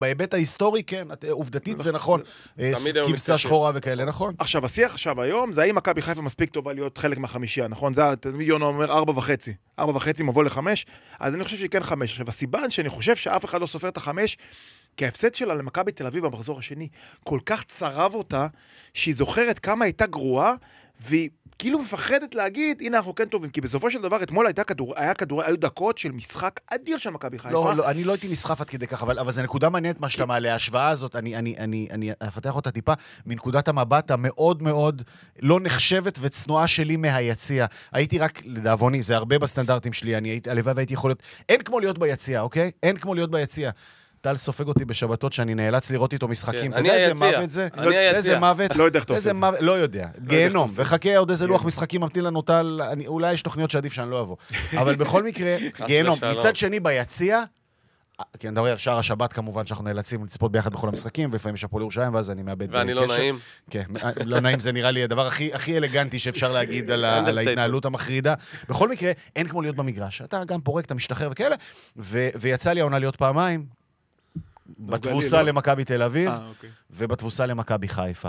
בהיבט ההיסטורי, כן, עובדתית זה נכון, כבשה שחורה וכאלה, נכון. עכשיו, השיח עכשיו היום, זה האם מכבי חיפה מספיק טובה להיות חלק מהחמישייה, נכון? זה, תמיד יונו אומר 4.5 מבוא ל5, אז אני חושב שהיא כן 5. עכשיו, הסיבה שאני חושב שאף אחד לא סופר את 5, כי ההפסד שלה למכבי תל אביב במחזור השני, כל כך צרב אותה, שהיא זוכרת כמה הייתה גרועה, והיא כאילו מפחדת להגיד, הנה אנחנו כן טובים, כי בסופו של דבר, אתמול היו דקות של משחק אדיר של מכבי חיפה. לא, אני לא הייתי נסחף עד כדי כך, אבל זה נקודה מעניינת מה שאתה מעלה, ההשוואה הזאת, אני אפתח אותה טיפה, מנקודת המבט המאוד מאוד לא נחשבת וצנועה שלי מהיציע. הייתי רק, לדאבוני, זה הרבה בסטנדרטים שלי, הלוואי והייתי יכול להיות, אין כמו להיות ביציע, אוקיי? אין כמו להיות ביציע. טל סופג אותי בשבתות שאני נאלץ לראות איתו משחקים. אתה יודע איזה מוות זה? איזה מוות? לא יודע איך אתה עושה זה. לא יודע. גיהנום. וחכה עוד איזה לוח משחקים ממתין לנו טל. אולי יש תוכניות שעדיף שאני לא אבוא. אבל בכל מקרה, גיהנום. מצד שני ביציע, כי אני מדבר על שער השבת כמובן, שאנחנו נאלצים לצפות ביחד בכל המשחקים, ולפעמים יש הפועל ירושלים, ואז אני מאבד קשר. ואני לא נעים. כן, לא נעים זה נראה לי הדבר הכי אלגנטי שאפשר להגיד על ההתנהלות המחרידה. בכל מקרה, אין כמו להיות במגרש. אתה גם פורק, אתה משתחרר וכאלה, ויצא לי העונה להיות פעמיים, בתבוסה למכבי תל אביב, ובתבוסה למכבי חיפה.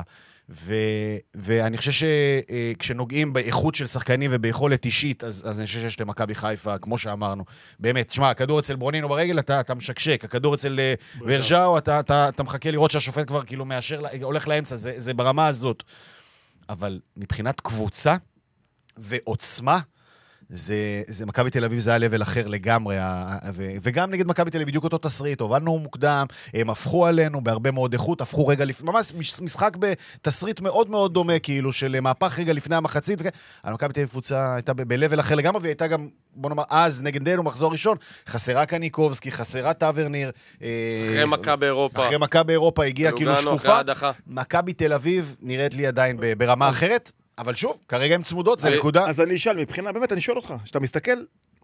ואני חושב שכשנוגעים באיכות של שחקנים וביכולת אישית, אז אני חושב שיש למכבי חיפה, כמו שאמרנו. באמת, תשמע, הכדור אצל ברונינו ברגל, אתה משקשק. הכדור אצל ורז'או, אתה מחכה לראות שהשופט כבר כאילו מאשר, הולך לאמצע, זה ברמה הזאת. אבל מבחינת קבוצה ועוצמה, זה מכבי תל אביב, זה היה לבל אחר לגמרי, וגם נגד מכבי תל אביב בדיוק אותו תסריט, הובלנו מוקדם, הם הפכו עלינו בהרבה מאוד איכות, הפכו רגע לפני, ממש משחק בתסריט מאוד מאוד דומה, כאילו של מהפך רגע לפני המחצית, אבל מכבי תל אביב קבוצה הייתה בלבל אחר לגמרי, והיא הייתה גם, בוא נאמר, אז נגדנו מחזור ראשון, חסרה קניקובסקי, חסרה טאברניר, אחרי מכבי אירופה הגיעה כאילו שפופה, מכבי תל אביב נראית לי עדיין ברמה אחרת, אבל שוב, כרגע הן צמודות, זה נקודה. אז אני אשאל, מבחינה, באמת, אני שואל אותך, שאתה מסתכל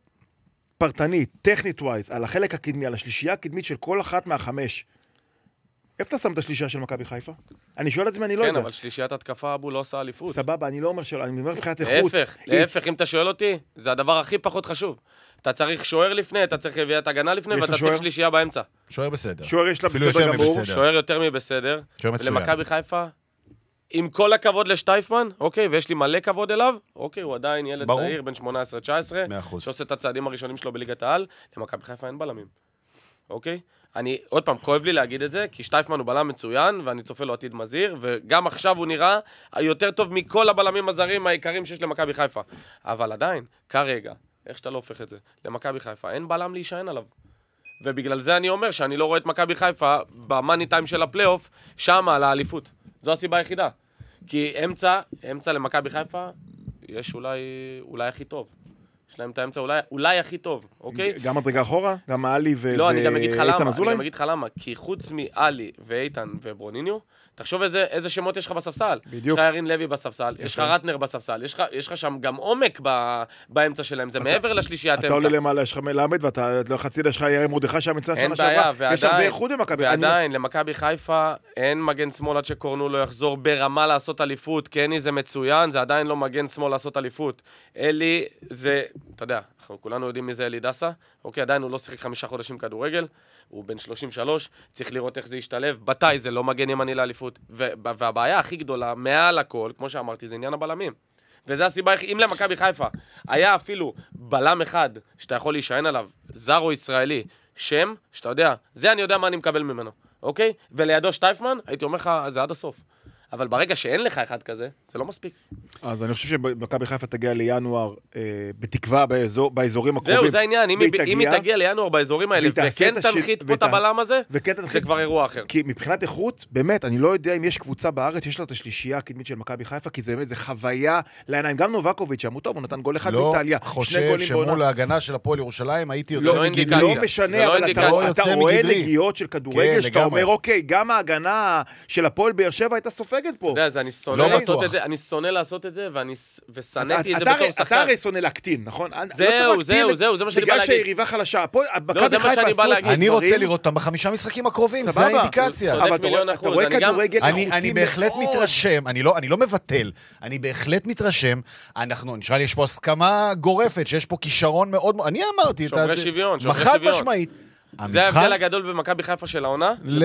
פרטנית, טכנית ווייז, על החלק הקדמי, על השלישייה הקדמית של כל אחת מהחמש, איפה אתה שם את השלישייה של מכבי חיפה? אני שואל את זה, אני לא יודע. כן, אבל שלישיית התקפה אבו לא עושה אליפות. סבבה, אני לא אומר שלא, אני אומר מבחינת איכות. להפך, אם אתה שואל אותי, זה הדבר הכי פחות חשוב. אתה צריך שוער לפני, אתה צריך רביעיית הגנה לפני, ואתה צריך שלישייה באמצע. שוער בסדר. שוער יש לה בסדר גמור. שוער יותר מבסדר. ולמכבי חיפה, עם כל הכבוד לשטייפמן, אוקיי, ויש לי מלא כבוד אליו, אוקיי, הוא עדיין ילד צעיר, בן 18-19, שעושה את הצעדים הראשונים שלו בליגת העל, למכבי חיפה אין בלמים, אוקיי? אני, עוד פעם, כואב לי להגיד את זה, כי שטייפמן הוא בלם מצוין, ואני צופה לו עתיד מזהיר, וגם עכשיו הוא נראה יותר טוב מכל הבלמים הזרים העיקרים שיש למכבי חיפה. אבל עדיין, כרגע, איך שאתה לא הופך את זה, למכבי חיפה, אין בלם להישען עליו. ובגלל זה אני אומר שאני לא רואה את מכבי חיפה במאני טיים של הפלייאוף, שם על האליפות. זו הסיבה היחידה. כי אמצע למכבי חיפה, יש אולי הכי טוב. יש להם את האמצע אולי הכי טוב, אוקיי? גם מדרגה אחורה? גם מאלי ואיתן לא, אזולאי? אני גם אגיד לך למה. כי חוץ מאלי ואיתן וברוניניו, תחשוב איזה שמות יש לך בספסל. בדיוק. יש לך ירין לוי בספסל, יש לך רטנר בספסל, יש לך שם גם עומק באמצע שלהם, זה מעבר לשלישיית אמצע. אתה עולה למעלה, יש לך מלמד, ואתה לא חצי יש לך ירין מרדכי שם מצוין שנה שעברה. יש הרבה איחוד במכבי. ועדיין, למכבי חיפה אין מגן שמאל עד שקורנו לא יחזור ברמה לעשות אליפות, קני זה מצוין, זה עדיין לא מגן שמאל לעשות אליפות. אלי זה, אתה יודע, אנחנו כולנו יודעים מי זה אלי דסה, אוקיי, עדיין הוא לא שיחק 5 חודשים כדורגל, הוא בן 33, צריך לראות איך זה ישתלב, בתי זה לא מגן ימני לאליפות, והבעיה הכי גדולה, מעל הכל, כמו שאמרתי, זה עניין הבלמים. וזה הסיבה, אם למכבי חיפה היה אפילו בלם אחד שאתה יכול להישען עליו, זר או ישראלי, שם, שאתה יודע, זה אני יודע מה אני מקבל ממנו, אוקיי? ולידו שטייפמן, הייתי אומר לך, זה עד הסוף. אבל ברגע שאין לך אחד כזה, זה לא מספיק. אז אני חושב שמכבי חיפה תגיע לינואר בתקווה באזורים הקרובים. זהו, זה העניין. אם היא תגיע לינואר באזורים האלה, וכן תנחית פה את הבלם הזה, זה כבר אירוע אחר. כי מבחינת איכות, באמת, אני לא יודע אם יש קבוצה בארץ, יש לה את השלישייה הקדמית של מכבי חיפה, כי זה באמת, זה חוויה לעיניים. גם נובקוביץ' אמרו טוב, הוא נתן גול אחד באיטליה. לא חושב שמול ההגנה של הפועל ירושלים, הייתי יוצא מגדרי. לא משנה, אבל אתה רואה נגיעות של כדורגל, שאתה אומר, אוקיי, גם ההגנה של הפועל באר שבע הייתה סופגת פה. אתה יודע, אני שונא לעשות את זה, ושנאתי את זה בתור שחקן. אתה הרי שונא להקטין, נכון? זהו, זה מה שאני בא להגיד. בגלל שהיריבה חלשה, מכבי חיפה עשו... אני רוצה לראות אותם ב5 משחקים הקרובים, זה האינדיקציה. אבל אתה רואה כדורגל איכותי מאוד. אני בהחלט מתרשם, אני לא מבטל, אני בהחלט מתרשם, נשאר לי יש פה הסכמה גורפת, שיש פה כישרון מאוד, אני אמרתי, שומרי שוויון, חד משמעית. זה ההבדל הגדול במכבי חיפה של העונה,